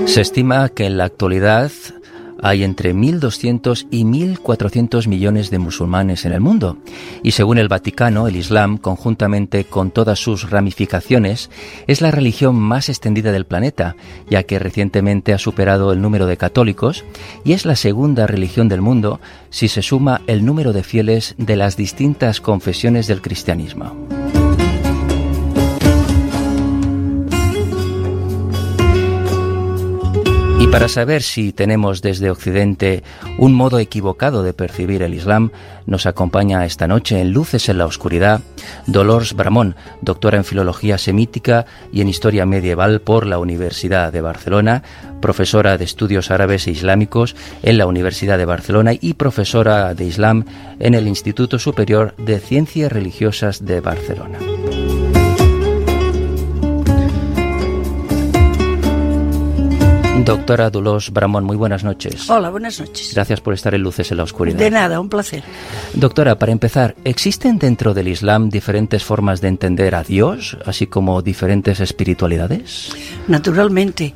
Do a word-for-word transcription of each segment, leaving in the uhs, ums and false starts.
Se estima que en la actualidad hay entre mil doscientos y mil cuatrocientos millones de musulmanes en el mundo. Y según el Vaticano, el Islam, conjuntamente con todas sus ramificaciones, es la religión más extendida del planeta, ya que recientemente ha superado el número de católicos y es la segunda religión del mundo si se suma el número de fieles de las distintas confesiones del cristianismo. Y para saber si tenemos desde Occidente un modo equivocado de percibir el Islam, nos acompaña esta noche en Luces en la Oscuridad Dolors Bramón, doctora en Filología Semítica y en Historia Medieval por la Universidad de Barcelona, profesora de Estudios Árabes e Islámicos en la Universidad de Barcelona y profesora de Islam en el Instituto Superior de Ciencias Religiosas de Barcelona. Doctora Dolors Bramón, muy buenas noches. Hola, buenas noches. Gracias por estar en Luces en la Oscuridad. De nada, un placer. Doctora, para empezar, ¿existen dentro del Islam diferentes formas de entender a Dios, así como diferentes espiritualidades? Naturalmente.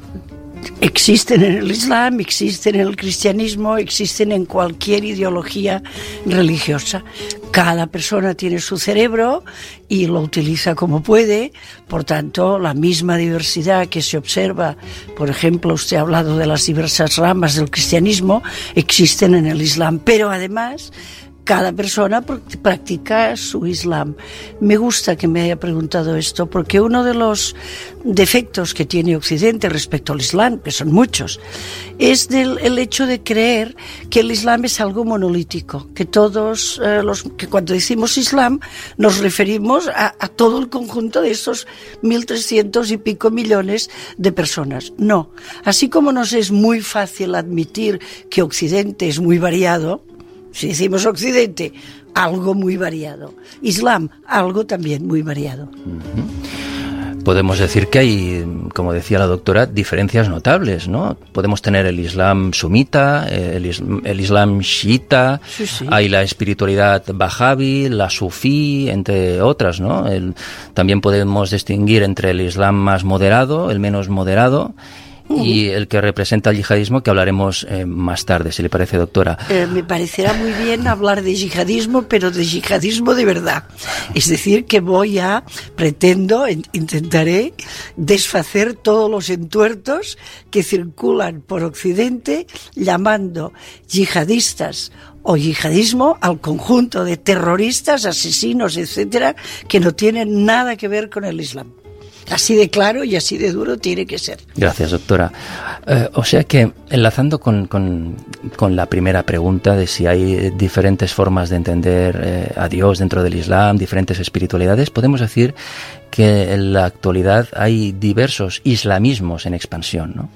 Existen en el Islam, existen en el cristianismo, existen en cualquier ideología religiosa. Cada persona tiene su cerebro y lo utiliza como puede, por tanto, la misma diversidad que se observa, por ejemplo, usted ha hablado de las diversas ramas del cristianismo, existen en el Islam, pero además cada persona practica su Islam. Me gusta que me haya preguntado esto, porque uno de los defectos que tiene Occidente respecto al Islam, que son muchos, es del, el hecho de creer que el Islam es algo monolítico, que todos eh, los que cuando decimos Islam nos referimos a, a todo el conjunto de esos mil trescientos y pico millones de personas. No, así como nos es muy fácil admitir que Occidente es muy variado. Si decimos Occidente, algo muy variado. Islam, algo también muy variado. Uh-huh. Podemos decir que hay, como decía la doctora, diferencias notables, ¿no? Podemos tener el Islam sumita, el, islam, el Islam chiita, sí, sí. Hay la espiritualidad wahhabi, la sufí, entre otras, ¿no? El, también podemos distinguir entre el Islam más moderado, el menos moderado, y el que representa el yihadismo, que hablaremos eh, más tarde, si le parece, doctora. Eh, me parecerá muy bien hablar de yihadismo, pero de yihadismo de verdad. Es decir, que voy a, pretendo, intentaré desfacer todos los entuertos que circulan por Occidente, llamando yihadistas o yihadismo al conjunto de terroristas, asesinos, etcétera, que no tienen nada que ver con el Islam. Así de claro y así de duro tiene que ser. Gracias, doctora. Eh, o sea que, enlazando con, con, con la primera pregunta de si hay diferentes formas de entender eh, a Dios dentro del Islam, diferentes espiritualidades, podemos decir que en la actualidad hay diversos islamismos en expansión, ¿no?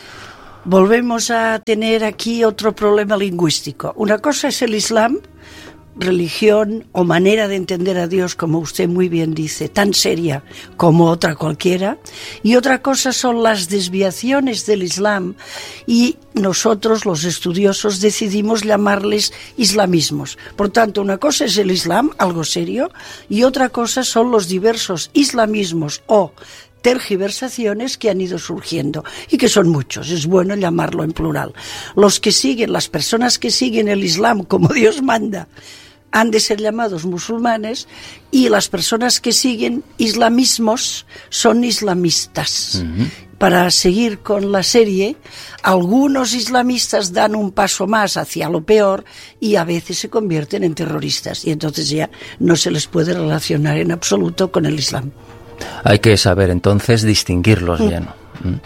Volvemos a tener aquí otro problema lingüístico. Una cosa es el Islam, religión o manera de entender a Dios, como usted muy bien dice, tan seria como otra cualquiera, y otra cosa son las desviaciones del Islam, y nosotros los estudiosos decidimos llamarles islamismos. Por tanto, una cosa es el Islam, algo serio, y otra cosa son los diversos islamismos o tergiversaciones que han ido surgiendo y que son muchos, es bueno llamarlo en plural. Los que siguen, las personas que siguen el Islam como Dios manda, han de ser llamados musulmanes, y las personas que siguen islamismos son islamistas. Uh-huh. Para seguir con la serie, algunos islamistas dan un paso más hacia lo peor y a veces se convierten en terroristas, y entonces ya no se les puede relacionar en absoluto con el Islam. Hay que saber entonces distinguirlos mm. bien.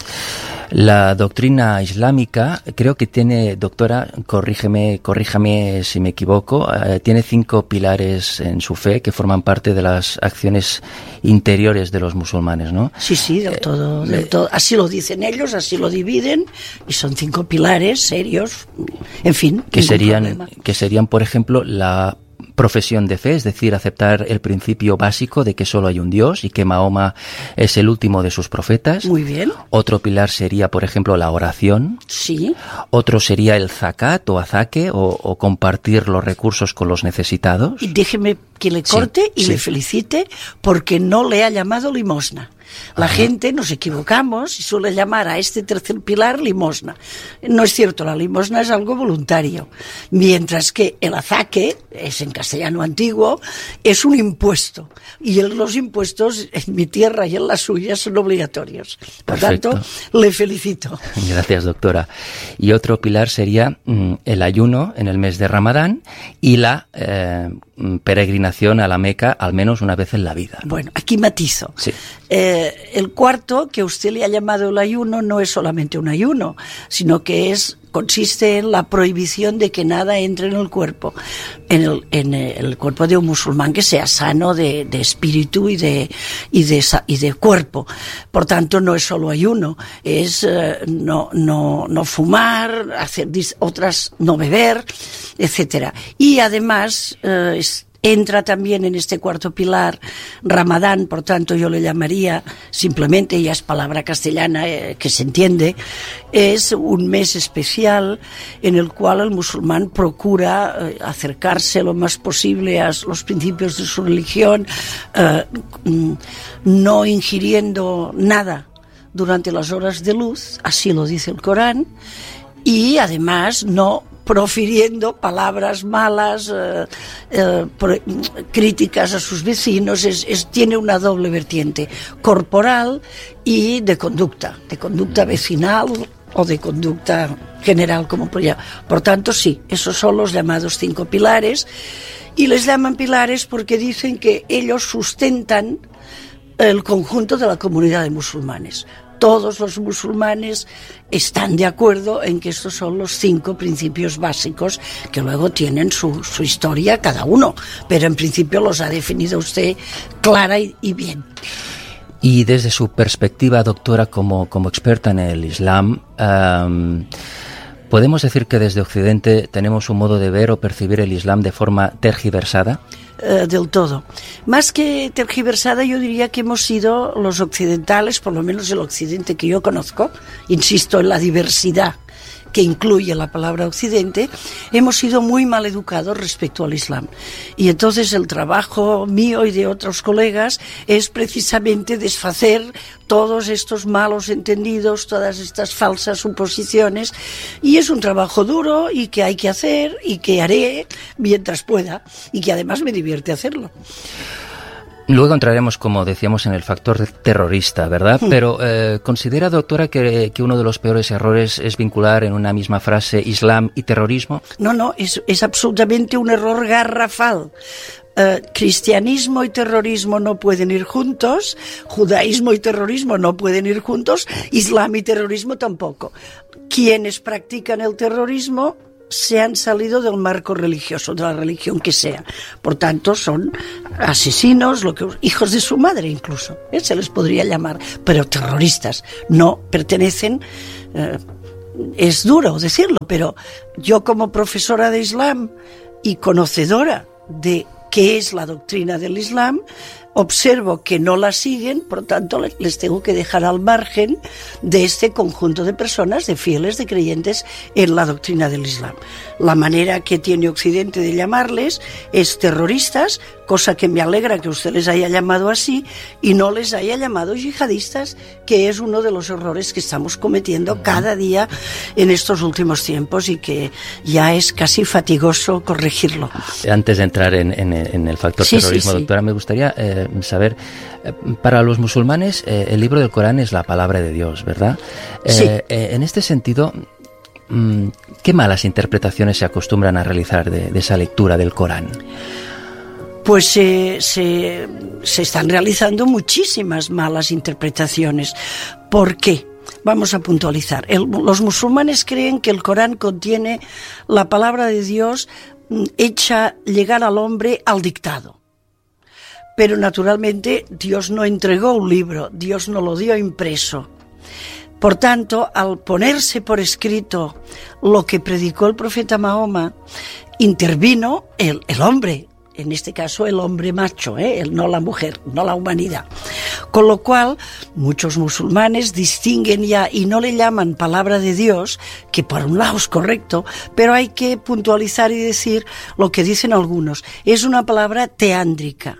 La doctrina islámica, creo que tiene, doctora, corrígeme, corríjame si me equivoco, eh, tiene cinco pilares en su fe que forman parte de las acciones interiores de los musulmanes, ¿no? Sí, sí, del todo, del todo. Así lo dicen ellos, así lo dividen, y son cinco pilares serios, en fin. Que serían, que serían, por ejemplo, la profesión de fe, es decir, aceptar el principio básico de que solo hay un Dios y que Mahoma es el último de sus profetas. Muy bien. Otro pilar sería, por ejemplo, la oración. Sí. Otro sería el zakat o azaque, o, o compartir los recursos con los necesitados. Y déjeme que le corte sí, y sí. le felicite porque no le ha llamado limosna. La Ajá. gente nos equivocamos y suele llamar a este tercer pilar limosna. No es cierto, la limosna es algo voluntario, mientras que el azaque, es en castellano antiguo, es un impuesto. Y el, los impuestos en mi tierra y en la suya son obligatorios. Por Perfecto. tanto, le felicito. Gracias, doctora. Y otro pilar sería mm, el ayuno en el mes de Ramadán y la eh, peregrinación a la Meca al menos una vez en la vida, ¿no? Bueno, aquí matizo. Sí. Eh, el cuarto, que usted le ha llamado el ayuno, no es solamente un ayuno, sino que es consiste en la prohibición de que nada entre en el cuerpo, en el, en el cuerpo de un musulmán que sea sano de, de espíritu y de, y, de, y de cuerpo. Por tanto, no es solo ayuno, es eh, no, no, no fumar, hacer otras, no beber, etcétera. Y además, eh, es, entra también en este cuarto pilar Ramadán, por tanto yo le llamaría simplemente, ya es palabra castellana eh, que se entiende, es un mes especial en el cual el musulmán procura eh, acercarse lo más posible a los principios de su religión, eh, no ingiriendo nada durante las horas de luz, así lo dice el Corán, y además no profiriendo palabras malas, eh, eh, pro, críticas a sus vecinos, es, es, tiene una doble vertiente, corporal y de conducta, de conducta vecinal o de conducta general, como por allá. Por tanto, sí, esos son los llamados cinco pilares, y les llaman pilares porque dicen que ellos sustentan el conjunto de la comunidad de musulmanes. Todos los musulmanes están de acuerdo en que estos son los cinco principios básicos que luego tienen su, su historia cada uno, pero en principio los ha definido usted clara y, y bien. Y desde su perspectiva, doctora, como, como experta en el Islam, um, ¿podemos decir que desde Occidente tenemos un modo de ver o percibir el Islam de forma tergiversada? Uh, del todo. Más que tergiversada, yo diría que hemos sido los occidentales, por lo menos el occidente que yo conozco, insisto en la diversidad que incluye la palabra occidente, hemos sido muy mal educados respecto al Islam. Y entonces el trabajo mío y de otros colegas es precisamente desfacer todos estos malos entendidos, todas estas falsas suposiciones, y es un trabajo duro y que hay que hacer y que haré mientras pueda y que además me divierte hacerlo. Luego entraremos, como decíamos, en el factor terrorista, ¿verdad? Pero eh, ¿considera, doctora, que, que uno de los peores errores es vincular en una misma frase Islam y terrorismo? No, no, es, es absolutamente un error garrafal. Uh, cristianismo y terrorismo no pueden ir juntos, judaísmo y terrorismo no pueden ir juntos, Islam y terrorismo tampoco. Quienes practican el terrorismo se han salido del marco religioso, de la religión que sea. Por tanto, son asesinos, lo que, hijos de su madre incluso, ¿eh? Se les podría llamar, pero terroristas. No pertenecen, eh, es duro decirlo, pero yo como profesora de Islam y conocedora de qué es la doctrina del Islam, observo que no la siguen, por tanto les tengo que dejar al margen de este conjunto de personas, de fieles, de creyentes en la doctrina del Islam. La manera que tiene Occidente de llamarles es terroristas, cosa que me alegra que usted les haya llamado así y no les haya llamado yihadistas, que es uno de los errores que estamos cometiendo cada día en estos últimos tiempos y que ya es casi fatigoso corregirlo. Antes de entrar en, en, en el factor sí, terrorismo, sí, sí. doctora, me gustaría eh, saber, eh, para los musulmanes eh, el libro del Corán es la palabra de Dios, ¿verdad? Eh, sí. eh, en este sentido, ¿qué malas interpretaciones se acostumbran a realizar de, de esa lectura del Corán? Pues eh, se, se están realizando muchísimas malas interpretaciones. ¿Por qué? Vamos a puntualizar. El, los musulmanes creen que el Corán contiene la palabra de Dios hecha llegar al hombre al dictado. Pero naturalmente Dios no entregó un libro, Dios no lo dio impreso. Por tanto, al ponerse por escrito lo que predicó el profeta Mahoma, intervino el, el hombre, en este caso el hombre macho, ¿eh? el, no la mujer, no la humanidad. Con lo cual, muchos musulmanes distinguen ya y no le llaman palabra de Dios, que por un lado es correcto, pero hay que puntualizar y decir lo que dicen algunos. Es una palabra teándrica.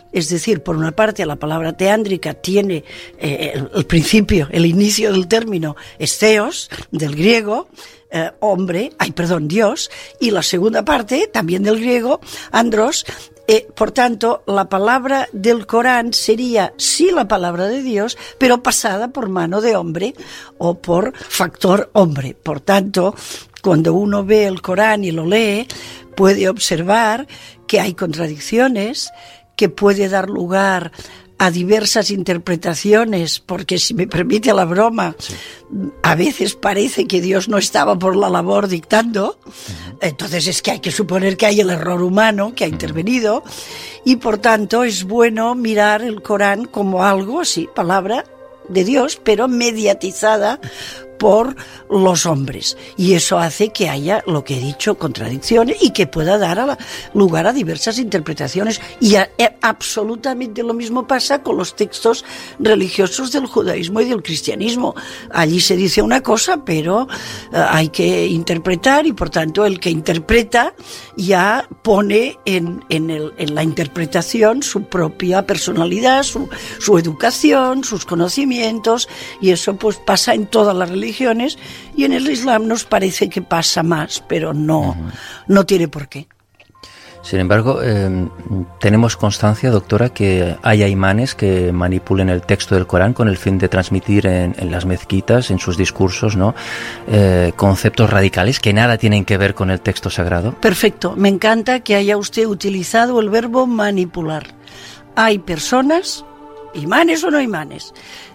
Es decir, por una parte la palabra teándrica tiene eh, el, el principio, el inicio del término es theos, del griego, eh, hombre, ay, perdón, Dios, y la segunda parte, también del griego, andros. Eh, por tanto, la palabra del Corán sería sí la palabra de Dios, pero pasada por mano de hombre o por factor hombre. Por tanto, cuando uno ve el Corán y lo lee, puede observar que hay contradicciones, que puede dar lugar a diversas interpretaciones, porque si me permite la broma, sí. A veces parece que Dios no estaba por la labor dictando, uh-huh. Entonces es que hay que suponer que hay el error humano que ha intervenido, uh-huh. Y por tanto es bueno mirar el Corán como algo así, palabra de Dios, pero mediatizada por los hombres, y eso hace que haya, lo que he dicho, contradicciones y que pueda dar a la, lugar a diversas interpretaciones, y a, a, absolutamente lo mismo pasa con los textos religiosos del judaísmo y del cristianismo. Allí se dice una cosa, pero uh, hay que interpretar, y por tanto el que interpreta ya pone en, en, el, en la interpretación su propia personalidad, su, su educación, sus conocimientos, y eso pues pasa en todas las religiones. Y en el Islam nos parece que pasa más, pero no, uh-huh. no tiene por qué. Sin embargo, eh, tenemos constancia, doctora, que haya imanes que manipulen el texto del Corán con el fin de transmitir en, en las mezquitas, en sus discursos, ¿no? Eh, conceptos radicales que nada tienen que ver con el texto sagrado. Perfecto, me encanta que haya usted utilizado el verbo manipular. Hay personas, imanes o no imanes,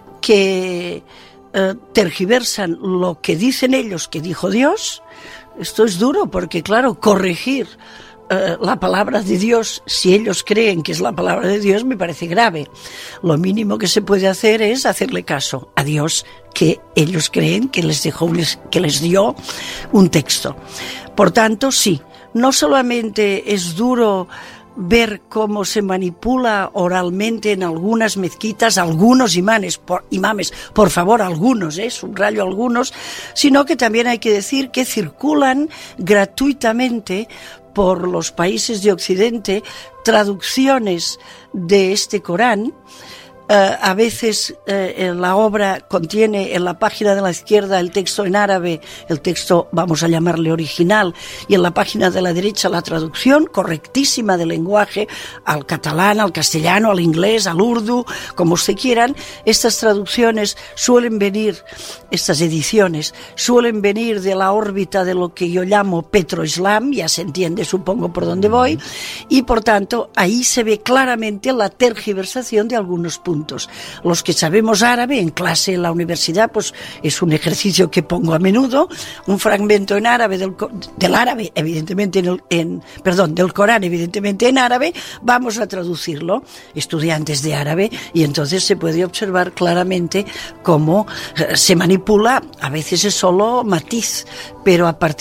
que Uh, tergiversan lo que dicen ellos que dijo Dios. Esto es duro porque, claro, corregir uh, la palabra de Dios, si ellos creen que es la palabra de Dios, me parece grave. Lo mínimo que se puede hacer es hacerle caso a Dios, que ellos creen que les dejó, que les dio un texto. Por tanto, sí, no solamente es duro ver cómo se manipula oralmente en algunas mezquitas, algunos imanes, por, imames, por favor, algunos, eh, subrayo algunos, sino que también hay que decir que circulan gratuitamente por los países de Occidente traducciones de este Corán. Uh, a veces uh, la obra contiene en la página de la izquierda el texto en árabe, el texto vamos a llamarle original, y en la página de la derecha la traducción correctísima del lenguaje al catalán, al castellano, al inglés, al urdu, como usted quieran. Estas traducciones suelen venir, estas ediciones suelen venir de la órbita de lo que yo llamo petroislam, ya se entiende supongo por dónde voy, y por tanto ahí se ve claramente la tergiversación de algunos puntos. Los que sabemos árabe, en clase en la universidad, pues es un ejercicio que pongo a menudo, un fragmento en árabe del, del árabe, evidentemente en, el, en perdón, del Corán, evidentemente en árabe, vamos a traducirlo, estudiantes de árabe, y entonces se puede observar claramente cómo se manipula. A veces es solo matiz, pero a partir